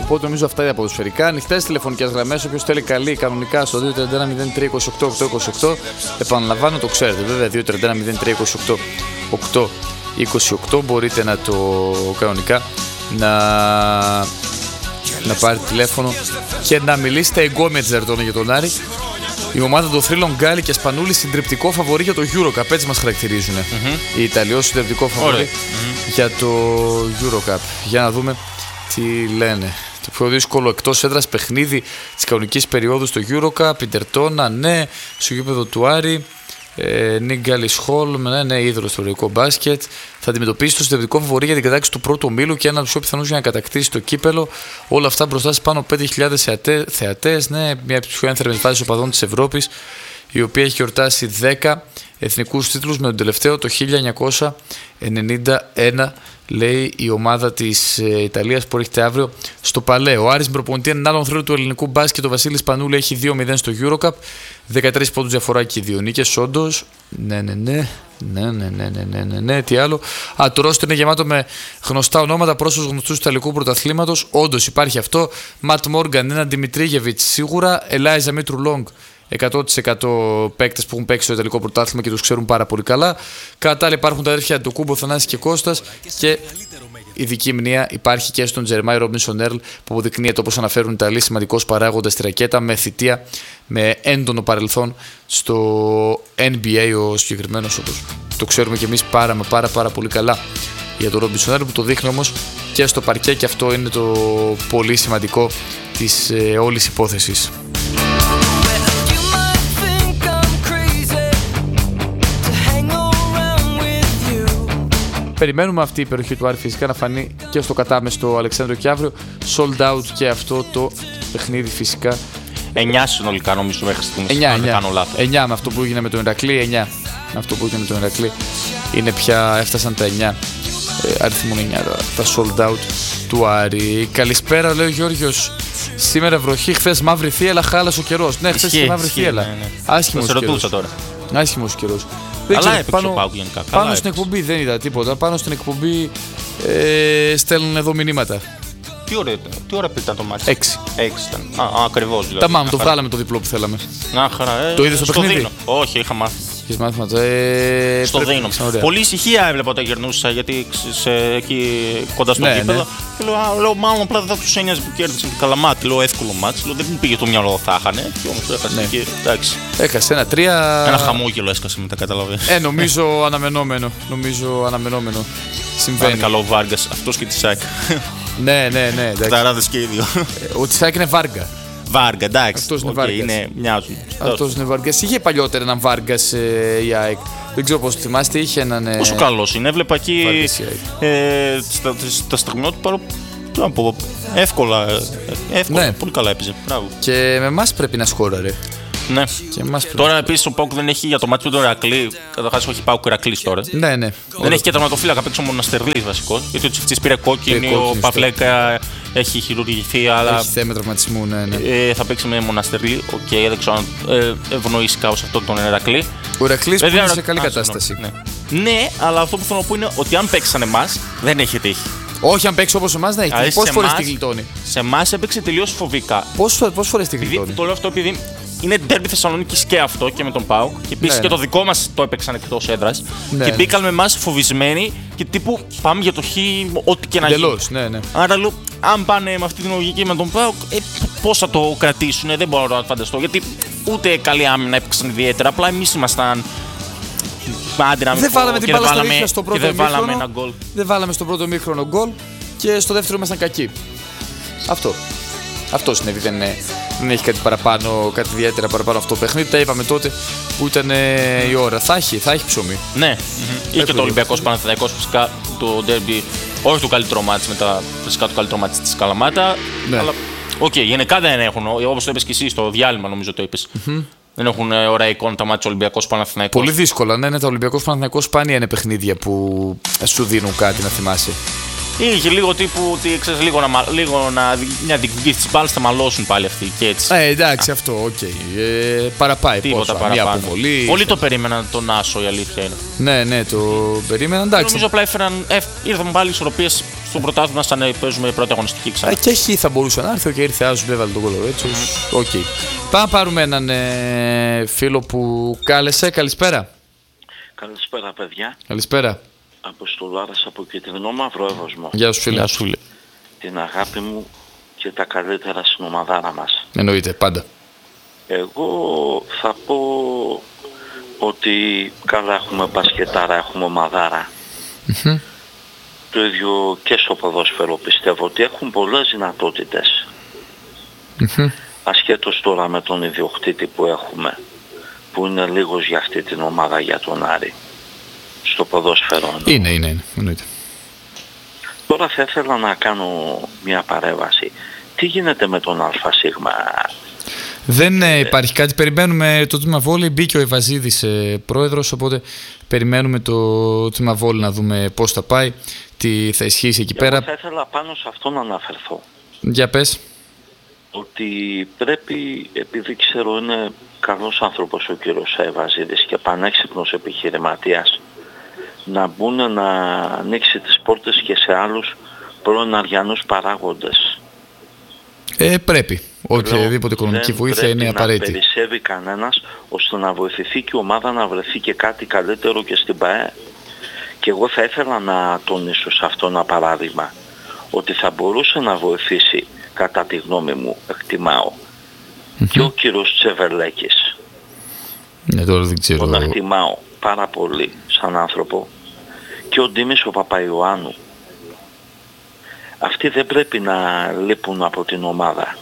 Οπότε νομίζω αυτά είναι ποδοσφαιρικά. Ανοιχτές τηλεφωνικές γραμμές. Όποιος θέλει καλή κανονικά στο 231-03-28-828. Επαναλαμβάνω, το ξέρετε βέβαια. 231-03-28-828. Μπορείτε να το κανονικά να πάρετε τηλέφωνο και να μιλήσετε εγκόμια της Ζαρτώνα για τον Άρη. Η ομάδα των θρύλων Γκάλι και Σπανούλη συντριπτικό φαβορί για το Eurocup. Έτσι μας χαρακτηρίζουν. Οι Ιταλιοί συντριπτικό φαβορί για το Eurocup. Για να δούμε τι λένε. Το πιο δύσκολο εκτός έδρας παιχνίδι της κανονικής περίοδου στο Eurocup. Ιντερτόνα, ναι. Στο γήπεδο του Άρη. Νίκ Γκάλις Χόλμ, ναι, είδωλο στο ευρωπαϊκό μπάσκετ. Θα αντιμετωπίσει το συντριπτικό φαβορί για την κατάκτηση του πρώτου ομίλου και ένα από του πιο πιθανούς για να κατακτήσει το κύπελο. Όλα αυτά μπροστά σε πάνω 5.000 θεατές. Ναι, μια από τις πιο ένθερμες βάσεις οπαδών της Ευρώπης, η οποία έχει γιορτάσει 10 εθνικούς τίτλους με τον τελευταίο το 1991. Λέει η ομάδα της Ιταλίας που έρχεται αύριο στο Παλέ. Ο Άρης με προπονητή έναν άλλον θρύλο του ελληνικού μπάσκετ, ο Βασίλης Πανούλη, έχει 2-0 στο Eurocup. 13 πόντους διαφορά και 2 νίκες. Όντως. Ναι. Τι άλλο. Το ρόστερ είναι γεμάτο με γνωστά ονόματα, πρόσωπους γνωστούς του Ιταλικού πρωταθλήματος. Όντως υπάρχει αυτό. Ματ Μόργαν, έναν Δημητρίγεβιτς σίγουρα. Ελάιζα Μήτρου Λόγκ. 100% παίκτες που έχουν παίξει στο Ιταλικό πρωτάθλημα και τους ξέρουν πάρα πολύ καλά. Κατά άλλα υπάρχουν τα αδέρφια του Κούμπο, Θανάσης και Κώστας. Και ειδική μνήμα υπάρχει και στον Τζερμάι Ρόμπινσον Έρλ, που αποδεικνύεται, όπως αναφέρουν οι Ιταλοί, σημαντικός παράγοντας στη ρακέτα, με θητεία, με έντονο παρελθόν στο NBA ο συγκεκριμένος, όπως το ξέρουμε και εμείς πάρα πολύ καλά για τον Ρόμπινσον Έρλ, που το δείχνει όμως και στο παρκέ, και αυτό είναι το πολύ σημαντικό της όλης υπόθεσης. Περιμένουμε αυτή η περιοχή του Άρη φυσικά να φανεί και στο κατάμεστο Αλεξάνδριο και αύριο. Sold out και αυτό το παιχνίδι φυσικά. 9 συνολικά νομίζω μέχρι στιγμής. 9, αν δεν κάνω λάθος. 9 με αυτό που έγινε με τον Ηρακλή. 9 με αυτό που έγινε με τον Ηρακλή. Είναι πια, έφτασαν τα 9. Αριθμούν 9 τα sold out του Άρη. Καλησπέρα, λέει ο Γιώργος. Σήμερα βροχή, χθες μαύρη θύελα, χάλασε ο καιρός. Ναι, χθες και μαύρη θύελα. Ναι. Άσχημος καιρός. Άσχημος καιρός. Αλλά έπαιξε ο Πάουκ γενικά. Πάνω στην εκπομπή δεν είδα τίποτα. Πάνω στην εκπομπή στέλνουν εδώ μηνύματα. Τι ώρα ήταν το μάτι? 6 ήταν. Ακριβώς δηλαδή. Ταμάμ, το βγάλαμε το διπλό που θέλαμε. Το είδες στο παιχνίδι? Δίνω. Όχι, είχα μάθει. Έχεις μάθημα. Στο Δίνο. Πολύ ησυχία έβλεπα όταν γερνούσα, γιατί εκεί κοντά στο γήπεδο. Και λέω, μάλλον απλά δεν θα τους ένοιαζε που κέρδισαν την Καλαμάτι. Λέω, εύκολο μάτς. Λέω, δεν μου πήγε το μυαλό, θα είχανε. Και όμως το έχασε εκεί. Εντάξει. Έχασε ένα 3. Ένα χαμόγελο έσκασε μετά, καταλαβαίνω. Νομίζω αναμενόμενο. Συμβαίνει. Είναι καλό ο Βάργκας, αυτός και τη ΣΑΚ. Ναι. Ταράδες και οι δύο. Ο Τσάκ είναι Βάργα. Βάργα, εντάξει. Αυτός είναι Βάργας. Μοιάζουν. Αυτός είναι Βάργας. Είχε παλιότερα έναν Βάργας η ΑΕΚ. Δεν ξέρω πώς το θυμάστε. Είχε έναν. Πόσο καλός είναι. Έβλεπα εκεί στα στιγμιότυπα του παρό. Τι να πω. Εύκολα. Ναι. Πολύ καλά έπαιζε. Μπράβο. Και με εμάς πρέπει να σκόραρε. Ναι. Τώρα επίσης ο Πάουκ δεν έχει για το μάτι του τον Ηρακλή. Καταρχάς όχι Πάουκ Ηρακλής τώρα. Ναι. Δεν έχει και τερματοφύλακα, παίξει ο Μοναστερλής βασικός. Γιατί ο Τσιφτής πήρε κόκκινη, ο Παυλέκα έχει χειρουργηθεί, αλλά. Έχει θέμα τραυματισμού, ναι. Θα παίξει με Μοναστερλή. Δεν ξέρω αν ευνοήσει κάπως αυτόν τον Ηρακλή. Ο Ηρακλής που είναι σε καλή κατάσταση. Ναι, αλλά αυτό που θέλω να πω είναι ότι αν παίξαν εμάς, δεν έχει τύχει. Όχι, αν παίξει όπως εμάς, δεν έχει τύχει. Πόσες φορές τη γλιτώνει? Σε εμάς έπαιξε τελείως φοβικά. Πόσες φορές τη γλιτώνει? Το λέω αυτό επειδή. Είναι ντέρμπι Θεσσαλονίκης και αυτό και με τον ΠΑΟΚ. Και επίσης και το δικό μας το έπαιξαν εκτός έδρας. Και μπήκαν με εμάς φοβισμένοι και τύπου πάμε για το χ, ό,τι και να γίνει. Ναι. Άρα λέω, αν πάνε με αυτή την λογική με τον ΠΑΟΚ, πώς θα το κρατήσουν, δεν μπορώ να το φανταστώ. Γιατί ούτε καλή άμυνα έπαιξαν ιδιαίτερα. Απλά εμείς ήμασταν. Δεν βάλαμε την μπάλα στα ρίχια στο πρώτο ημίχρονο. Δεν βάλαμε στο πρώτο ημίχρονο γκολ και στο δεύτερο ήμασταν κακοί. Αυτό συνέβη, δεν έχει κάτι παραπάνω, κάτι ιδιαίτερα παραπάνω αυτό το παιχνίδι. Τα είπαμε τότε που ήταν η ώρα. Θα έχει ψωμί. Ναι, είχε και το Ολυμπιακός Παναθηναϊκός φυσικά το ντέρμπι, όχι το καλύτερο μάτς, μετά φυσικά το καλύτερο μάτς της Καλαμάτα. Ναι. Αλλά γενικά δεν έχουν, όπως το είπες και εσύ στο διάλειμμα, νομίζω το είπες. Δεν έχουν ωραία εικόνα τα μάτια Ολυμπιακός Παναθηναϊκός. Πολύ δύσκολα, ναι, τα Ολυμπιακός Παναθηναϊκός σπάνια είναι παιχνίδια που σου δίνουν κάτι να θυμάσαι. Είχε λίγο τύπου ότι ξέρεις, λίγο μια διεκδικήση της μπάλας θα μαλώσουν πάλι αυτοί και έτσι. Εντάξει, αυτό, οκ. Παραπάει πόσο, μια αποβολή. Πολλοί το περίμεναν τον Άσο, η αλήθεια είναι. Ναι, το περίμεναν, εντάξει. Νομίζω απλά ήρθαν πάλι ισορροπίες στο πρωτάθλημα σαν να παίζουμε πρώτη αγωνιστική ξανά. Και εκεί θα μπορούσε να έρθει και ήρθε Άσο, έβαλε τον κόλλο έτσι. Οκ. Πάμε να πάρουμε έναν φίλο που κάλεσε. Καλησπέρα. Καλησπέρα, παιδιά. Καλησπέρα. Αποστολάρας από Κεντρινό Μαυρόευωσμο. Γεια σου, φίλε. Την αγάπη μου και τα καλύτερα στην ομαδάρα μας. Εννοείται, πάντα. Εγώ θα πω ότι καλά έχουμε μπασκετάρα, έχουμε ομαδάρα. Το ίδιο και στο ποδόσφαιρο πιστεύω ότι έχουν πολλές δυνατότητες. Ασχέτως τώρα με τον ιδιοκτήτη που έχουμε, που είναι λίγος για αυτή την ομάδα, για τον Άρη. Στο ποδόσφαιρο. Είναι, εννοείται. Τώρα θα ήθελα να κάνω μια παρέμβαση. Τι γίνεται με τον ΑΣ? Δεν υπάρχει κάτι. Περιμένουμε το τμήμα βόλεϊ. Μπήκε ο Ευαζίδης πρόεδρος, οπότε περιμένουμε το τμήμα βόλεϊ να δούμε πώς θα πάει, τι θα ισχύσει εκεί πέρα. Θα ήθελα πάνω σε αυτό να αναφερθώ. Για πες. Ότι πρέπει, επειδή ξέρω είναι καλός άνθρωπος ο κύριος Ευαζίδης και πανέξυπνος επιχειρηματίας, να μπουν να ανοίξει τις πόρτες και σε άλλους πρώην αριανούς παράγοντες. Πρέπει. Οποιαδήποτε οικονομική βοήθεια είναι απαραίτητη. Δεν περισσεύει κανένας ώστε να βοηθηθεί και η ομάδα να βρεθεί και κάτι καλύτερο και στην ΠΑΕ. Και εγώ θα ήθελα να τονίσω σε αυτό ένα παράδειγμα, ότι θα μπορούσε να βοηθήσει, κατά τη γνώμη μου, εκτιμάω, και ο κύριος Τσεβελέκης. Τώρα δεν ξέρω. Τον εκτιμάω πάρα πολύ σαν άνθρωπο, και ο Ντίμης ο Παπαϊωάννου. Αυτοί δεν πρέπει να λείπουν από την ομάδα.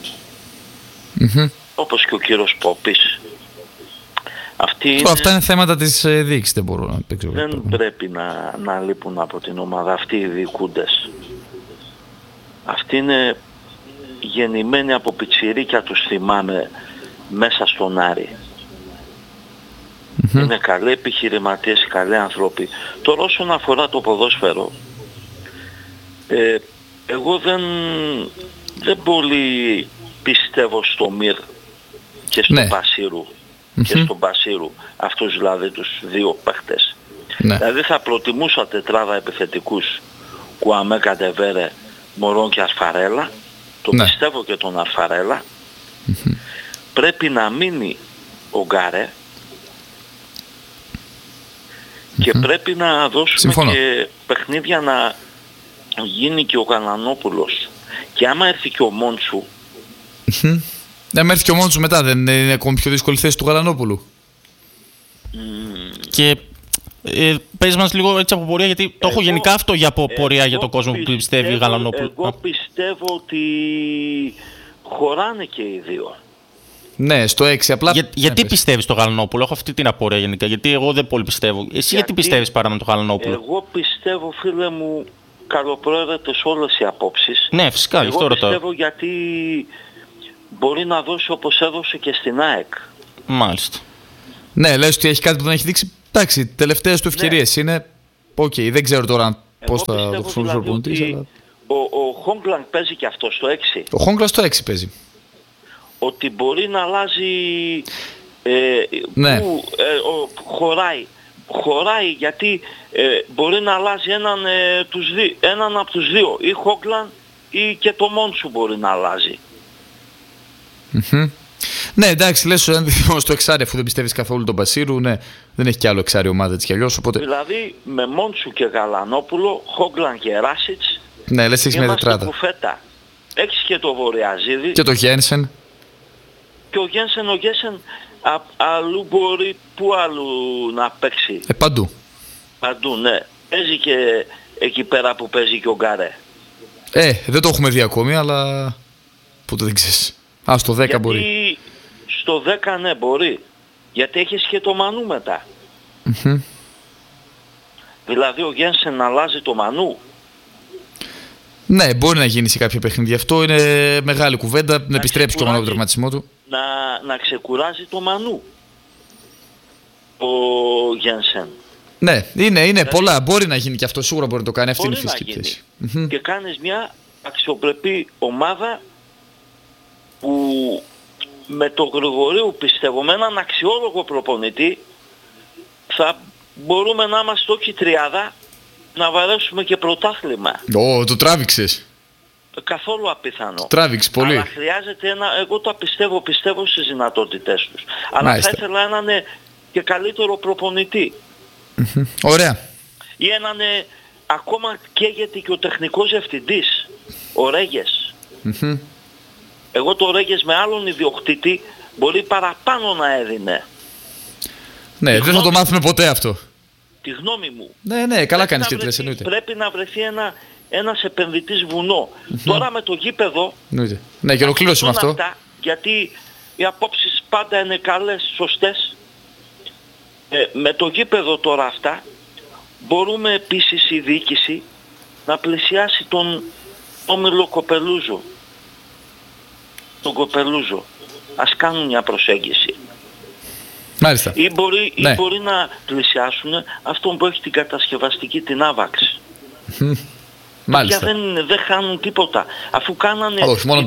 Όπως και ο κύριος Πόπης. Αυτά είναι θέματα της διοίκησης, δεν μπορώ να παίξω. Δεν πρέπει να λείπουν από την ομάδα αυτοί οι διοικούντες. Αυτοί είναι γεννημένοι από πιτσιρίκια, τους θυμάμαι μέσα στον Άρη. Είναι καλοί επιχειρηματίες, καλοί άνθρωποι. Τώρα όσον αφορά το ποδόσφαιρο, εγώ δεν πολύ πιστεύω στο Μυρ και στον Πασίρου. Και στον Πασίρου, αυτούς δηλαδή τους δύο παίχτες. Δηλαδή θα προτιμούσα τετράδα επιθετικούς, Κουαμέ, Καντεβέρε, Μωρόν και Αρφαρέλα. Το πιστεύω και τον Αρφαρέλα. Πρέπει να μείνει ο Γκάρε. Και πρέπει να δώσουμε και παιχνίδια να γίνει και ο Γαλανόπουλος. Και άμα έρθει και ο Μόντσου. Αν έρθει και ο Μόντσου μετά, δεν είναι ακόμη πιο δύσκολη θέση του Γαλανόπουλου? Και πες μας λίγο έτσι από πορεία, γιατί το έχω γενικά αυτό για πορεία για τον κόσμο που πιστεύει Γαλανόπουλο. Εγώ πιστεύω ότι χωράνε και οι δύο. Ναι, στο 6 απλά. Γιατί πιστεύεις το Γαλανόπουλο? Έχω αυτή την απορία γενικά. Γιατί εγώ δεν πολύ πιστεύω. Εσύ γιατί πιστεύεις παρά με το Γαλανόπουλο? Εγώ πιστεύω, φίλε μου, καλοπροαίρετες όλες οι απόψεις. Ναι, φυσικά. Εγώ πιστεύω γιατί μπορεί να δώσει όπως έδωσε και στην ΑΕΚ. Μάλιστα. Ναι, λες ότι έχει κάτι που δεν έχει δείξει. Εντάξει, τελευταίες του ευκαιρίες είναι. Δεν ξέρω τώρα πώς θα το χρησιμοποιήσει ο προπονητής. Αλλά... Ο Χόγκλαντ παίζει και αυτό στο 6. Ο Χόγκλαντ στο 6 παίζει. Ότι μπορεί να αλλάζει. Χωράει γιατί μπορεί να αλλάζει έναν από τους δύο. Ή Χόγκλαντ ή και το Μόντσου μπορεί να αλλάζει. Ναι, εντάξει, λες στο εξάρι, αφού δεν πιστεύεις καθόλου τον Πασίρου, ναι, δεν έχει κι άλλο εξάρι ομάδα έτσι κι αλλιώς. Οπότε... Δηλαδή με Μόντσου και Γαλανόπουλο, Χόγκλαντ και Ράσιτς, ναι, λες έχεις μια τετράδα. Κουφέτα. Έχεις και το Βορειαζίδη. Και το Γένσεν. Και ο Γένσεν αλλού μπορεί, πού αλλού να παίξει. Παντού. Παντού, ναι. Παίζει και εκεί πέρα που παίζει και ο Γκάρε. Δεν το έχουμε δει ακόμη, αλλά πότε δεν ξέρεις. Στο 10 μπορεί. Στο 10 ναι μπορεί. Γιατί έχεις και το Μανού μετά. Δηλαδή ο Γένσεν αλλάζει το Μανού. Ναι, μπορεί να γίνει σε κάποια παιχνίδια. Αυτό είναι μεγάλη κουβέντα. Να επιστρέψει και ο Μανού από τον τραυματισμό του. Να ξεκουράζει το Μανού ο Γένσεν. Ναι, είναι δηλαδή, πολλά. Μπορεί να γίνει και αυτό, σίγουρα μπορεί να το κάνει. Αυτή είναι η φυσική θέση. Και κάνεις μια αξιοπρεπή ομάδα που με το Γρηγορίου, πιστεύω, με έναν αξιόλογο προπονητή, θα μπορούμε να είμαστε όχι τριάδα, να βαρέσουμε και πρωτάθλημα. Το τράβηξες. Καθόλου απιθανό. Το τράβηξε πολύ. Αλλά χρειάζεται εγώ το πιστεύω στις δυνατότητές τους. Αλλά θα ήθελα έναν και καλύτερο προπονητή. Ωραία. Ή έναν ακόμα καίγεται και ο τεχνικός διευθυντής, ο Ρέγες. Εγώ το Ρέγες με άλλον ιδιοκτήτη μπορεί παραπάνω να έδινε. Ναι, δεν θα το μάθουμε ποτέ αυτό. Τη γνώμη μου. Ναι, καλά κάνεις και τρες, εννοείται. Πρέπει να βρεθεί ένας επενδυτής βουνό. Τώρα με το γήπεδο... Ναι, και ολοκλήρωσαμε αυτό. Γιατί οι απόψεις πάντα είναι καλές, σωστές. Με το γήπεδο τώρα αυτά μπορούμε επίσης η διοίκηση να πλησιάσει τον Όμιλο Κοπελούζο. Τον Κοπελούζο. Ας κάνουν μια προσέγγιση. Μάλιστα. Ή μπορεί να πλησιάσουν αυτόν που έχει την κατασκευαστική, την Άβαξ. Μάλιστα. Δεν χάνουν τίποτα. Αφού κάνανε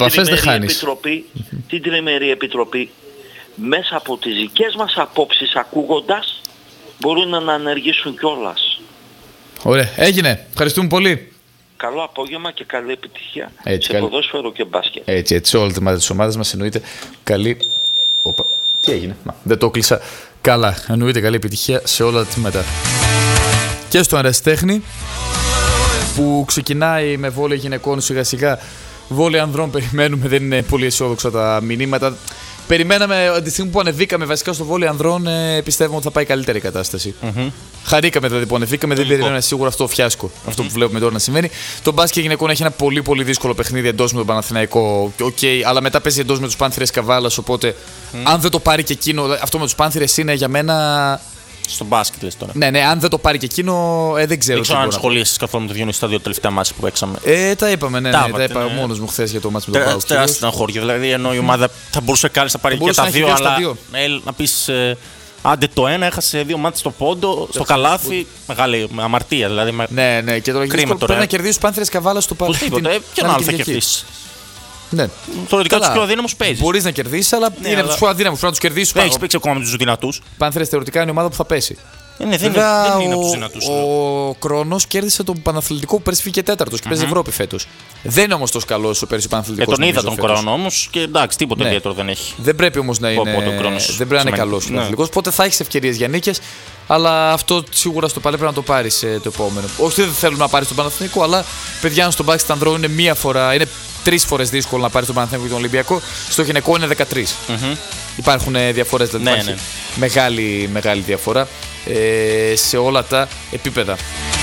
την τριμερή επιτροπή, μέσα από τις δικές μας απόψεις ακούγοντας, μπορούν να ενεργήσουν κιόλας. Ωραία. Έγινε. Ευχαριστούμε πολύ. Καλό απόγευμα και καλή επιτυχία σε ποδόσφαιρο και μπάσκετ. Έτσι, όλα τα μάτια της ομάδας μας εννοείται καλή... Τι έγινε? Δεν το κλείσα καλά. Εννοείται καλή επιτυχία σε όλα τα τμήματα. Και στο Αρεστέχνη που ξεκινάει με βόλεϊ γυναικών σιγά σιγά. Βόλεϊ ανδρών περιμένουμε, δεν είναι πολύ αισιόδοξα τα μηνύματα. Περιμέναμε τη στιγμή που ανεβήκαμε βασικά στο βόλεϊ ανδρών, πιστεύουμε ότι θα πάει καλύτερη η κατάσταση. Χαρήκαμε δηλαδή που ανεβήκαμε, δεν περιμέναμε σίγουρα αυτό το φιάσκο. Αυτό που βλέπουμε τώρα να συμβαίνει. Το μπάσκετ γυναικών έχει ένα πολύ πολύ δύσκολο παιχνίδι εντός με τον Παναθηναϊκό. Αλλά μετά παίζει εντός με τους Πάνθυρες Καβάλας. Οπότε αν δεν το πάρει και εκείνο, αυτό με τους Πάνθυρες είναι για μένα. Στο μπάσκετ λες τώρα. Ναι, αν δεν το πάρει και εκείνο, δεν ξέρω. Δεν ξέρω αν ασχολείσαι καθόλου με το Διονύση στα δύο τελευταία μάτς που παίξαμε. Τα είπαμε, τα είπα μόνος μου χθες για το μάτς με τον Πάοκ. Τεράστιο στεναχώριο. Δηλαδή, ενώ η ομάδα θα μπορούσε κάλλιστα να πάρει και τα δύο, αλλά να πεις άντε το ένα, έχασε δύο μάτς στο πόντο, στο καλάθι. Μεγάλη αμαρτία δηλαδή. Ναι, και τώρα πρέπει να κερδίσει τους Πάνθυρες Καβάλας στο Πάοκ. Ποιον άλλο θα κερδίσει? Ναι. Θεωρητικά τους πιο αδύναμους παίζεις. Μπορείς να κερδίσεις, αλλά είναι από τους πιο αδύναμους. Πρέπει να τους κερδίσεις. Δεν έχεις παίξει ακόμα με τους δυνατούς. Πάνθυρες θεωρητικά είναι η ομάδα που θα πέσει. Δεν είναι από τους δυνατούς. Ο Κρόνος κέρδισε τον Παναθλητικό που πέρσι βγήκε τέταρτος και παίζει Ευρώπη φέτος. Δεν είναι όμως τόσο καλός ο πέρσι ο Παναθλητικός. Τον είδα τον Κρόνο όμως και εντάξει, τίποτα ιδιαίτερο δεν έχει. Δεν πρέπει όμως να είναι. Δεν πρέπει να είναι καλός ο Παναθλητικός. Οπότε θα έχεις ευκαιρίες για νίκες. Αλλά αυτό σίγουρα στο παλέ πρέπει να το πάρεις το επόμενο. Όχι δεν θέλουν να πάρεις τον Παναθλητικό, αλλά παιδιά στο μπάσκετ ανδρών είναι μία φορά. Είναι 3 φορές δύσκολο να πάρεις τον Παναθλητικό και τον Ολυμπιακό. Στο γυναικό είναι 13. Υπάρχουν διαφορές, δηλαδή υπάρχει μεγάλη διαφορά σε όλα τα επίπεδα.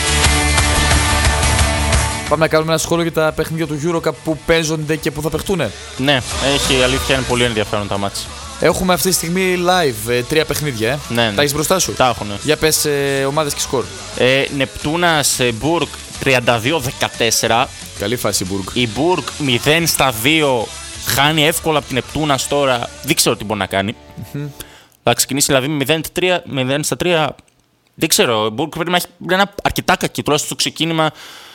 Πάμε να κάνουμε ένα σχόλιο για τα παιχνίδια του EuroCup που παίζονται και που θα παιχτούν. Ναι, έχει αλήθεια, είναι πολύ ενδιαφέρον τα μάτς. Έχουμε αυτή τη στιγμή live 3 παιχνίδια. Ναι. Τα έχεις μπροστά σου? Τα έχω, ναι. Για πες ομάδες και σκορ. Νεπτούνας Μπουργκ 32-14. Καλή φάση η Μπουργκ. Η Μπουργκ 0-2. Χάνει εύκολα από την Νεπτούνας τώρα. Δεν ξέρω τι μπορεί να κάνει. Θα ξεκινήσει δηλαδή με 0-3. Δεν ξέρω. Η Μπουργκ πρέπει να έχει ένα αρκετά κακή. Τουλάχιστον στο ξεκίνημα